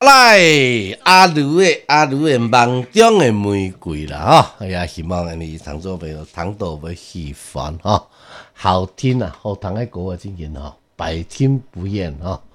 来阿如的梦中的玫瑰啦，也希望你糖做朋友糖豆要喜欢好听啊，好糖的歌啊，真紧白听不厌